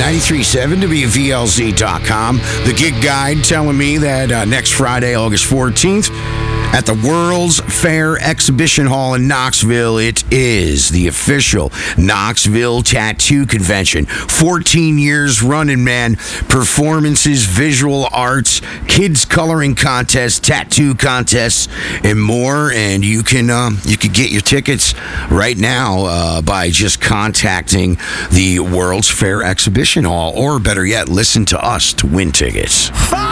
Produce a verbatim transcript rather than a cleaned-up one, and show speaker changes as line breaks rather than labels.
ninety-three point seven W V L Z dot com. The gig guide telling me that uh, next Friday, August fourteenth, at the World's Fair Exhibition Hall in Knoxville, it is the official Knoxville Tattoo Convention. fourteen years running, man. Performances, visual arts, kids coloring contests, tattoo contests, and more. And you can uh, you can get your tickets right now uh, by just contacting the World's Fair Exhibition Hall, or better yet, listen to us to win tickets.
Five.